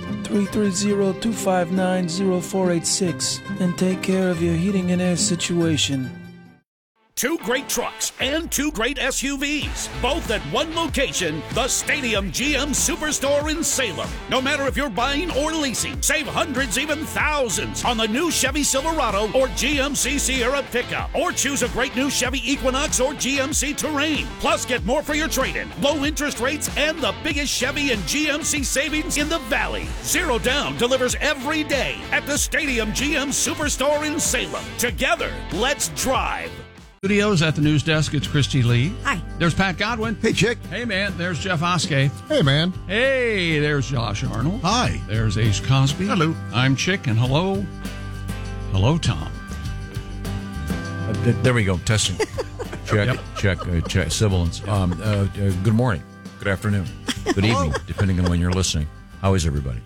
330-259-0486 and take care of your heating and air situation. 2 great trucks and 2 great SUVs, both at one location, the Stadium GM Superstore in Salem. No matter if you're buying or leasing, save hundreds, even thousands on the new Chevy Silverado or GMC Sierra pickup, or choose a great new Chevy Equinox or GMC Terrain. Plus, get more for your trade-in, low interest rates, and the biggest Chevy and GMC savings in the Valley. Zero Down delivers every day at the Stadium GM Superstore in Salem. Together, let's drive. Studios at the news desk. It's Christy Lee. Hi. There's Pat Godwin. Hey, Chick. Hey, man. There's Jeff Oskey. Hey, man. Hey, there's Josh Arnold. Hi. There's Ace Cosby. Hello. I'm Chick, and hello. Hello, Tom. There we go. Testing. Check. Check. Sibilance. Good morning. Good afternoon. Good evening, depending on when you're listening. How is everybody?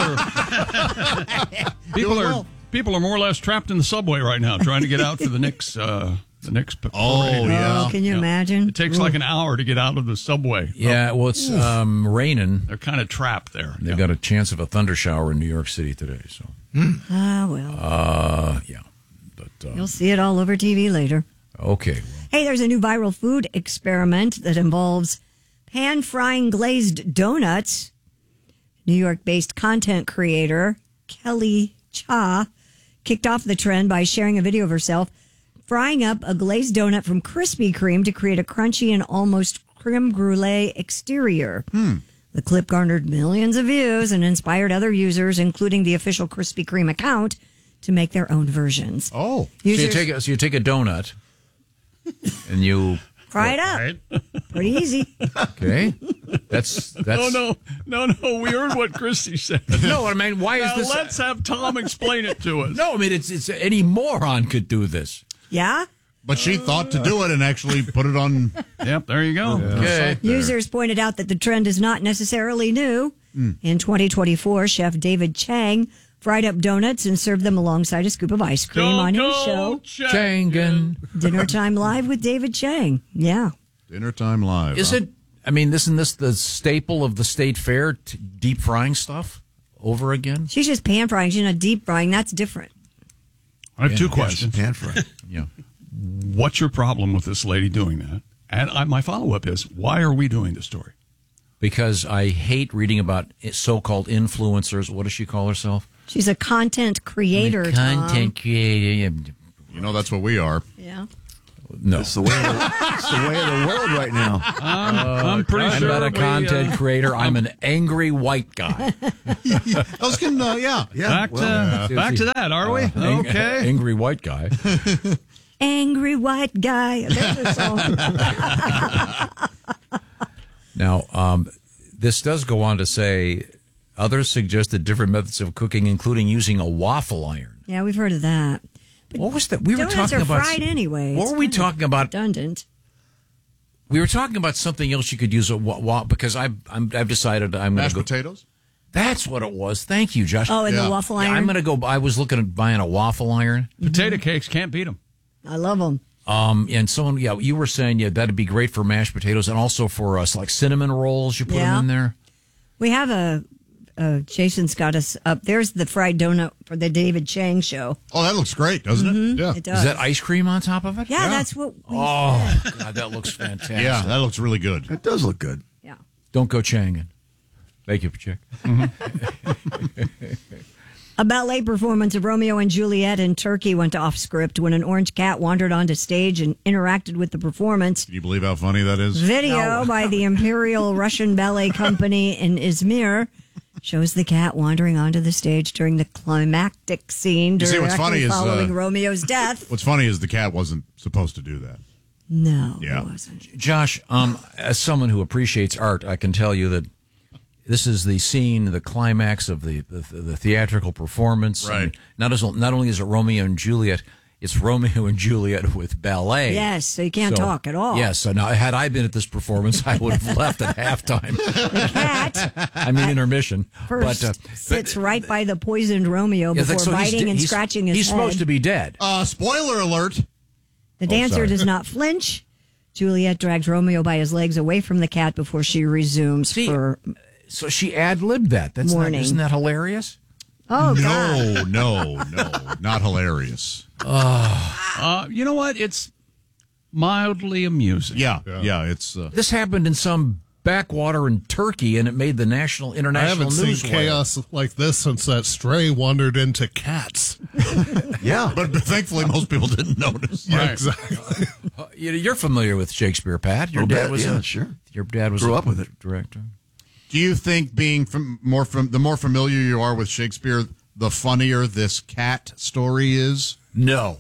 People are more or less trapped in the subway right now, trying to get out for the next parade. Oh, can you imagine? It takes like an hour to get out of the subway. Yeah, well, it's raining. They're kind of trapped there. They've got a chance of a thunder shower in New York City today. So, well. Yeah. But you'll see it all over TV later. Okay. Hey, there's a new viral food experiment that involves pan-frying glazed donuts. New York-based content creator Kelly Cha kicked off the trend by sharing a video of herself frying up a glazed donut from Krispy Kreme to create a crunchy and almost creme brulee exterior. The clip garnered millions of views and inspired other users, including the official Krispy Kreme account, to make their own versions. Oh. So you take a donut and you fry it up. Pretty easy. Okay. That's No, we heard what Christy said. No, I mean, why is this? Let's have Tom explain it to us. No, I mean, it's any moron could do this. Yeah? But she thought to do it and actually put it on. Yep, there you go. Okay. Users pointed out that the trend is not necessarily new. In 2024, Chef David Chang fried up donuts and served them alongside a scoop of ice cream on his show. Changin'. Dinner Time Live with David Chang. Yeah. Dinner Time Live. Isn't this the staple of the state fair, deep frying stuff over again? She's just pan frying. She's not deep frying. That's different. I have 2 questions. Pan frying. Yeah. what's your problem with this lady doing that? And my follow-up is, why are we doing this story? Because I hate reading about so-called influencers. What does she call herself? She's a content creator, Content creator. You know, that's what we are. Yeah. No. It's the way of the world right now. I'm pretty I'm sure not a content creator. I'm an angry white guy. Those can, yeah. Back to that, are we? Okay. Angry white guy. Angry white guy. That's a song. Now, this does go on to say, others suggested different methods of cooking, including using a waffle iron. Yeah, we've heard of that. But what was that? We were donuts talking are about fried anyway. What It's were we kind of talking about? Redundant. We were talking about something else you could use because I've decided I'm going to Mashed go. potatoes? That's what it was. Thank you, Josh. Oh, and the waffle iron? Yeah, I'm going to go. I was looking at buying a waffle iron. Potato cakes, can't beat them. I love them. And someone, you were saying, that'd be great for mashed potatoes and also for us, like cinnamon rolls. You put them in there. We have Jason's got us up. There's the fried donut for the David Chang show. Oh, that looks great, doesn't it? Yeah. It does. Is that ice cream on top of it? Yeah, that's what we said. God, that looks fantastic. Yeah, that looks really good. It does look good. Yeah. Don't go Changin'. Thank you, Chick. A ballet performance of Romeo and Juliet in Turkey went off script when an orange cat wandered onto stage and interacted with the performance. Can you believe how funny that is? Video by the Imperial Russian Ballet Company in Izmir shows the cat wandering onto the stage during the climactic scene directly following Romeo's death. What's funny is the cat wasn't supposed to do that. No, Yeah. it wasn't. Josh, as someone who appreciates art, I can tell you that this is the scene, the climax of the theatrical performance. Right. And not only is it Romeo and Juliet, it's Romeo and Juliet with ballet. Yes, so you can't talk at all. Yes, so now had I been at this performance, I would have left at halftime. The cat intermission. first sits right by the poisoned Romeo before biting and scratching his he's head. supposed to be dead. Spoiler alert. The dancer sorry. does not flinch. Juliet drags Romeo by his legs away from the cat before she resumes for So she ad-libbed that. Isn't that hilarious? Oh, God. No, not hilarious. You know what? It's mildly amusing. Yeah. It's This happened in some backwater in Turkey, and it made the international I haven't news. seen chaos like this since that stray wandered into cats. Yeah. but thankfully most people didn't notice. Yeah, exactly. You're familiar with Shakespeare, Pat. Your dad was sure. Your dad was Grew up with it. Director. Do you think being the more familiar you are with Shakespeare, the funnier this cat story is? No.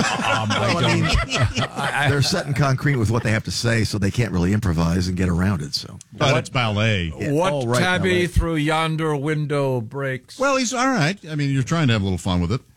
I They're set in concrete with what they have to say, so they can't really improvise and get around it. So, But it's ballet. What tabby ballet. through yonder window breaks? Well, he's all right. I mean, you're trying to have a little fun with it.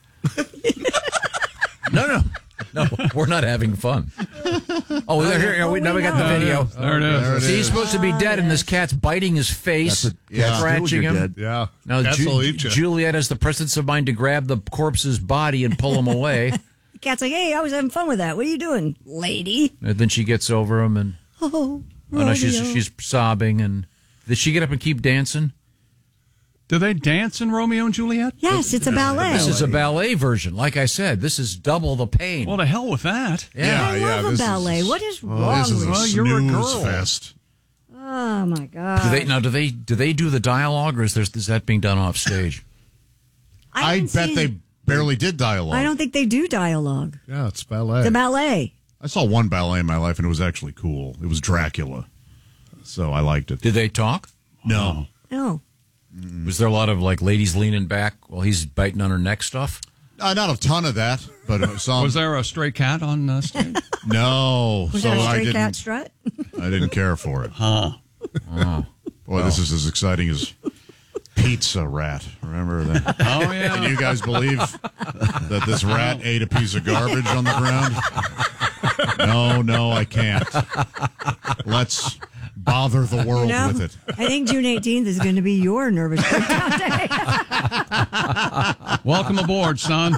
No, we're not having fun. Oh, here we got the video. There it is. See, he's supposed to be dead, and this cat's biting his face, scratching him. dead. Yeah. Now, Cats will eat you. Juliet has the presence of mind to grab the corpse's body and pull him away. The cat's like, hey, I was having fun with that. What are you doing, lady? And then she gets over him, and Oh, no, she's sobbing. And did she get up and keep dancing? Do they dance in Romeo and Juliet? Yes, it's a ballet. This is a ballet version. Like I said, this is double the pain. Well, to hell with that. I love a ballet. What is wrong This is with a you? you're a snooze girl. fest. Oh, my God. Do they do the dialogue, or is that being done off stage? I haven't bet seen- they barely did dialogue. I don't think they do dialogue. Yeah, it's ballet. The ballet. I saw one ballet in my life, and it was actually cool. It was Dracula, so I liked it. Did they talk? No. No. Was there a lot of like ladies leaning back while he's biting on her neck stuff? Not a ton of that, but some. Was there a stray cat on stage? No. Was so that a I stray didn't. cat strut? I didn't care for it. Huh. Boy, this is as exciting as Pizza Rat. Remember that? Oh, yeah. Can you guys believe that this rat ate a piece of garbage on the ground? No, I can't. Let's bother the world with it. I think June 18th is going to be your nervous breakdown day. Welcome aboard, son.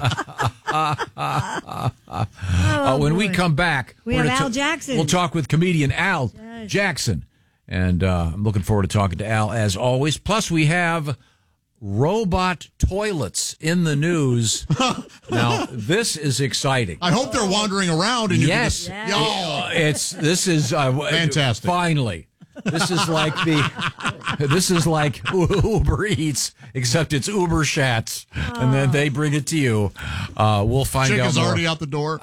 When we come back, We we're have gonna Al Jackson. We'll talk with comedian Al Jackson. And I'm looking forward to talking to Al as always. Plus, we have robot toilets in the news. Now, this is exciting. I hope they're wandering around. And yes. This is fantastic. Finally. This is like Uber Eats, except it's Uber Shats, and then they bring it to you. We'll find out. Chicken's more. already out the door.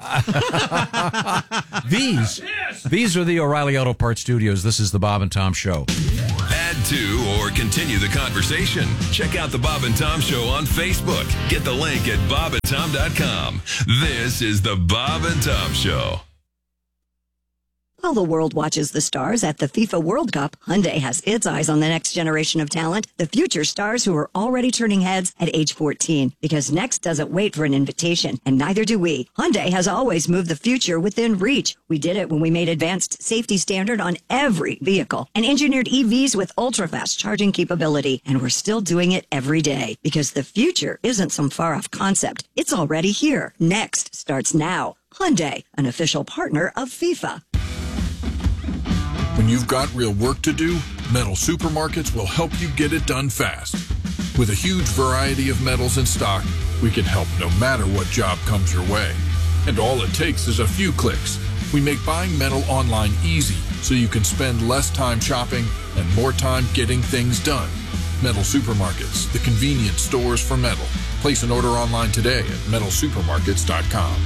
These are the O'Reilly Auto Parts Studios. This is the Bob and Tom Show. Add to or continue the conversation. Check out the Bob and Tom Show on Facebook. Get the link at bobandtom.com. This is the Bob and Tom Show. While the world watches the stars at the FIFA World Cup, Hyundai has its eyes on the next generation of talent, the future stars who are already turning heads at age 14. Because next doesn't wait for an invitation, and neither do we. Hyundai has always moved the future within reach. We did it when we made advanced safety standard on every vehicle and engineered EVs with ultra-fast charging capability. And we're still doing it every day because the future isn't some far-off concept. It's already here. Next starts now. Hyundai, an official partner of FIFA. When you've got real work to do, Metal Supermarkets will help you get it done fast. With a huge variety of metals in stock, we can help no matter what job comes your way. And all it takes is a few clicks. We make buying metal online easy so you can spend less time shopping and more time getting things done. Metal Supermarkets, the convenient stores for metal. Place an order online today at metalsupermarkets.com.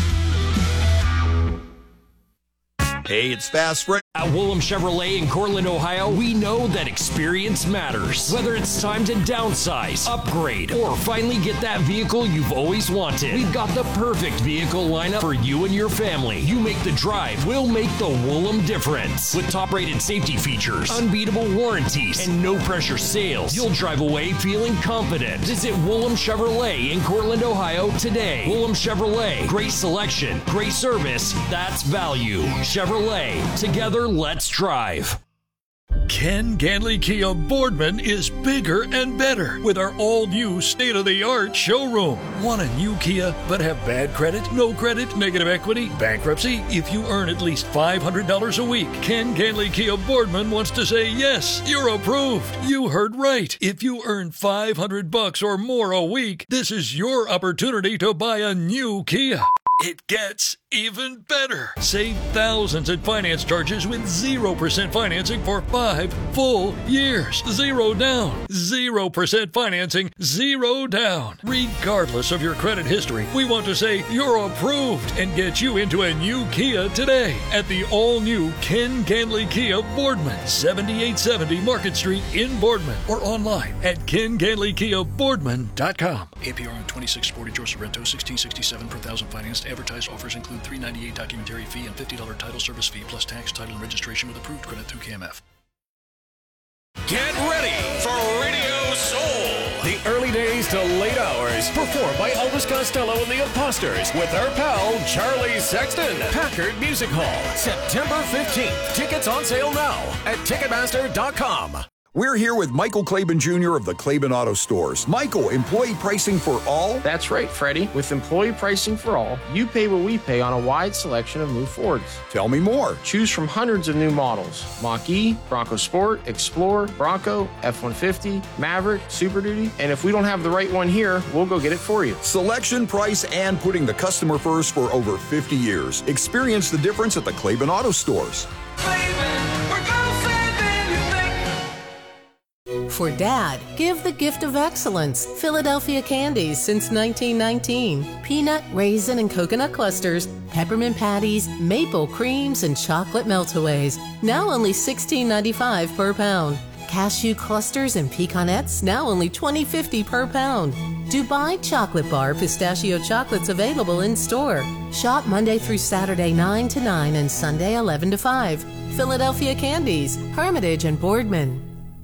Hey, it's Fast Freight. At Willem Chevrolet in Cortland, Ohio, we know that experience matters. Whether it's time to downsize, upgrade, or finally get that vehicle you've always wanted, we've got the perfect vehicle lineup for you and your family. You make the drive, we'll make the Willem difference. With top-rated safety features, unbeatable warranties, and no-pressure sales, you'll drive away feeling confident. Visit Willem Chevrolet in Cortland, Ohio today. Willem Chevrolet, great selection, great service, that's value. Chevrolet, together, let's drive. Ken Ganley Kia Boardman is bigger and better with our all-new state-of-the-art showroom. Want a new Kia but have bad credit, no credit, negative equity, bankruptcy? If you earn at least $500 a week, Ken Ganley Kia Boardman wants to say yes, you're approved. You heard right. If you earn $500 or more a week, this is your opportunity to buy a new Kia. It gets even better. Save thousands in finance charges with 0% financing for 5 full years. 0 down. 0% financing. 0 down. Regardless of your credit history, we want to say you're approved and get you into a new Kia today at the all-new Ken Ganley Kia Boardman, 7870 Market Street in Boardman, or online at kenganleykiaboardman.com. APR on 2640 Joseph Rento, $1667 per thousand financed. Advertised offers include $398 documentary fee and $50 title service fee plus tax, title, and registration with approved credit through KMF. Get ready for Radio Soul. The early days to late hours, performed by Elvis Costello and the Imposters with our pal Charlie Sexton. Packard Music Hall, September 15th. Tickets on sale now at Ticketmaster.com. We're here with Michael Claiborne Jr. of the Claiborne Auto Stores. Michael, employee pricing for all? That's right, Freddie. With employee pricing for all, you pay what we pay on a wide selection of new Fords. Tell me more. Choose from hundreds of new models. Mach-E, Bronco Sport, Explorer, Bronco, F-150, Maverick, Super Duty. And if we don't have the right one here, we'll go get it for you. Selection, price, and putting the customer first for over 50 years. Experience the difference at the Claiborne Auto Stores. For Dad, give the gift of excellence. Philadelphia Candies since 1919. Peanut, raisin, and coconut clusters, peppermint patties, maple creams, and chocolate meltaways. Now only $16.95 per pound. Cashew clusters and pecanettes, now only $20.50 per pound. Dubai Chocolate Bar pistachio chocolates available in store. Shop Monday through Saturday 9 to 9 and Sunday 11 to 5. Philadelphia Candies, Hermitage and Boardman.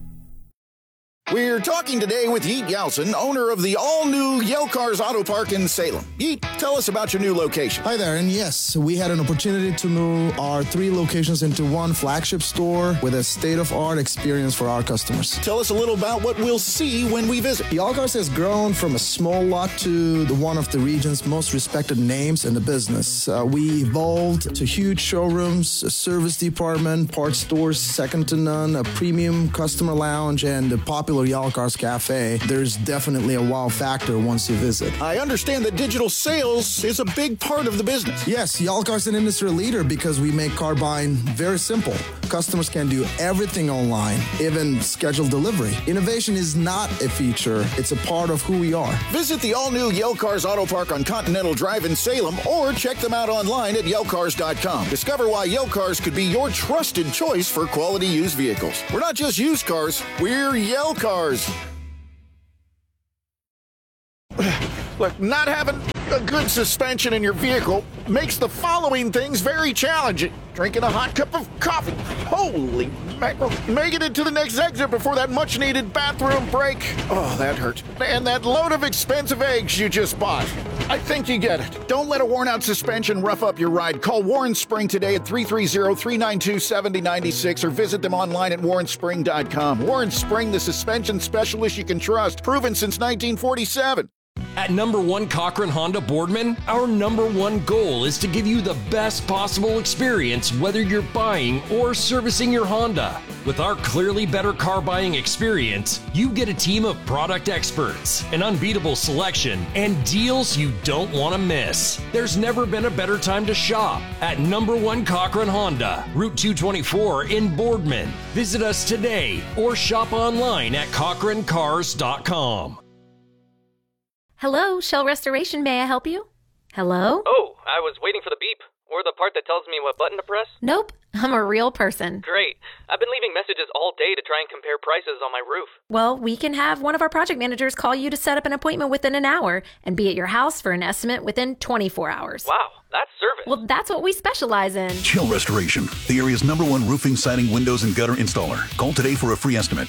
We're talking today with Yeet Yeltsin, owner of the all-new Yale Cars Auto Park in Salem. Yeet, tell us about your new location. Hi there, and yes, we had an opportunity to move our 3 locations into one flagship store with a state-of-art experience for our customers. Tell us a little about what we'll see when we visit. Yale Cars has grown from a small lot to one of the region's most respected names in the business. We evolved to huge showrooms, a service department, parts stores second to none, a premium customer lounge, and a popular regular Yellow Cars Cafe, there's definitely a wow factor once you visit. I understand that digital sales is a big part of the business. Yes, Yellow Cars is an industry leader because we make car buying very simple. Customers can do everything online, even schedule delivery. Innovation is not a feature, it's a part of who we are. Visit the all-new Yale Cars Auto Park on Continental Drive in Salem or check them out online at yelcars.com. Discover why Yale Cars could be your trusted choice for quality used vehicles. We're not just used cars, we're Yale Cars. Look, not having a good suspension in your vehicle makes the following things very challenging. Drinking a hot cup of coffee. Holy mackerel. Making it to the next exit before that much-needed bathroom break. Oh, that hurt. And that load of expensive eggs you just bought. I think you get it. Don't let a worn-out suspension rough up your ride. Call Warren Spring today at 330-392-7096 or visit them online at warrenspring.com. Warren Spring, the suspension specialist you can trust. Proven since 1947. At number 1 Cochran Honda Boardman, our number 1 goal is to give you the best possible experience whether you're buying or servicing your Honda. With our clearly better car buying experience, you get a team of product experts, an unbeatable selection, and deals you don't want to miss. There's never been a better time to shop at number 1 Cochran Honda, Route 224 in Boardman. Visit us today or shop online at CochranCars.com. Hello, Shell Restoration. May I help you? Hello? Oh, I was waiting for the beep. Or the part that tells me what button to press. Nope, I'm a real person. Great. I've been leaving messages all day to try and compare prices on my roof. Well, we can have one of our project managers call you to set up an appointment within an hour and be at your house for an estimate within 24 hours. Wow, that's service. Well, that's what we specialize in. Shell Restoration, the area's number 1 roofing, siding, windows, and gutter installer. Call today for a free estimate,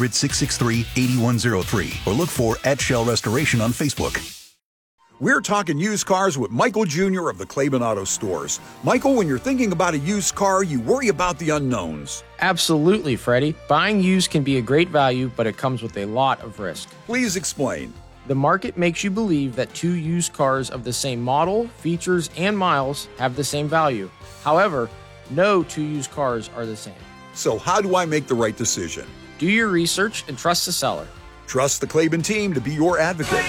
800-663-8103, or look for @Shell Restoration on Facebook. We're talking used cars with Michael Jr. of the Claiborne Auto Stores. Michael, when you're thinking about a used car, you worry about the unknowns. Absolutely, Freddie. Buying used can be a great value, but it comes with a lot of risk. Please explain. The market makes you believe that 2 used cars of the same model, features, and miles have the same value. However, no 2 used cars are the same. So how do I make the right decision? Do your research and trust the seller. Trust the Claiborne team to be your advocate.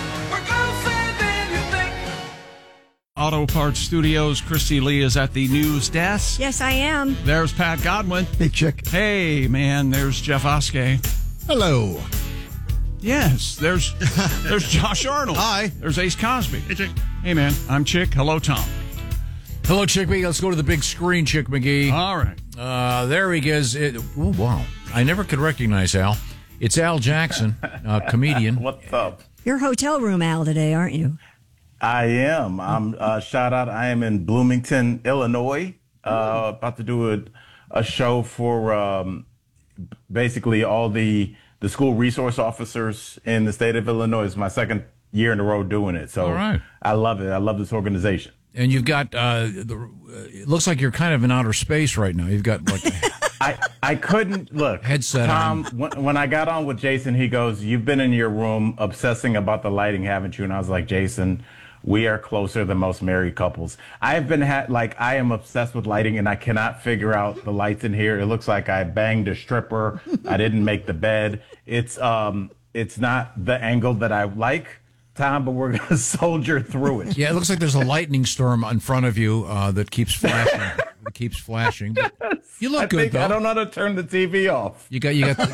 Auto Parts Studios, Christy Lee is at the news desk. Yes, I am. There's Pat Godwin. Hey, Chick. Hey, man, there's Jeff Oskey. Hello. Yes, there's Josh Arnold. Hi. There's Ace Cosby. Hey, Chick. Hey, man, I'm Chick. Hello, Tom. Hello, Chick McGee. Let's go to the big screen, Chick McGee. All right. There he goes. Oh, wow. I never could recognize Al. It's Al Jackson, comedian. What's up? You're hotel room Al today, aren't you? I am. I'm shout out. I am in Bloomington, Illinois, about to do a show for basically all the school resource officers in the state of Illinois. It's my second year in a row doing it. So all right. I love it. I love this organization. And you've got it looks like you're kind of in outer space right now. You've got like I couldn't look headset Tom, on. When I got on with Jason, he goes, "You've been in your room obsessing about the lighting, haven't you?" And I was like, "Jason, we are closer than most married couples." I have been I am obsessed with lighting, and I cannot figure out the lights in here. It looks like I banged a stripper. I didn't make the bed. It's not the angle that I like, Tom, but we're going to soldier through it. Yeah, it looks like there's a lightning storm in front of you that keeps flashing. But you look good, though. I don't know how to turn the TV off. You got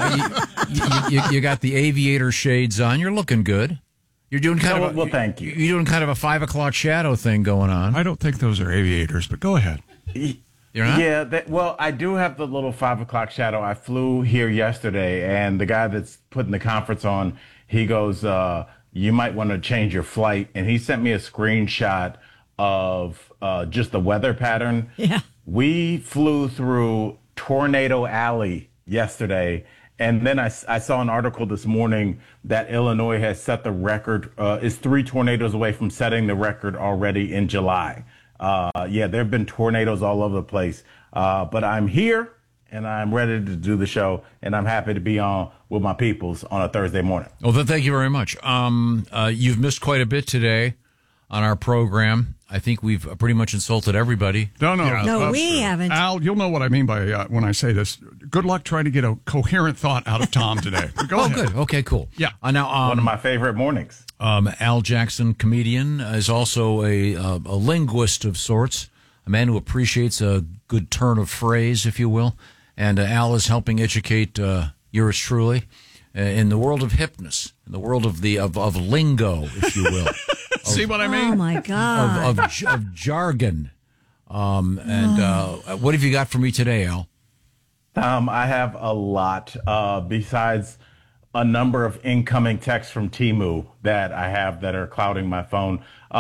the aviator shades on. You're looking good. You're doing kind of well, thank you. You're doing kind of a 5 o'clock shadow thing going on. I don't think those are aviators, but go ahead. You're not? Yeah, well, I do have the little 5 o'clock shadow. I flew here yesterday, and the guy that's putting the conference on, he goes, you might want to change your flight. And he sent me a screenshot of just the weather pattern. Yeah. We flew through Tornado Alley yesterday. And then I saw an article this morning that Illinois has set the record, is 3 tornadoes away from setting the record already in July. Yeah, there have been tornadoes all over the place. But I'm here, and I'm ready to do the show, and I'm happy to be on with my peoples on a Thursday morning. Well, then thank you very much. You've missed quite a bit today on our program. I think we've pretty much insulted everybody. No, No, we haven't. Al, you'll know what I mean by when I say this. Good luck trying to get a coherent thought out of Tom today. Go ahead. Good. Okay, cool. Yeah. Now, One of my favorite mornings. Al Jackson, comedian, is also a linguist of sorts, a man who appreciates a good turn of phrase, if you will. And Al is helping educate yours truly in the world of hipness, in the world of of lingo, if you will. See what I mean? Oh, my God. Of jargon. What have you got for me today, Al? I have a lot. Besides a number of incoming texts from Temu that I have that are clouding my phone.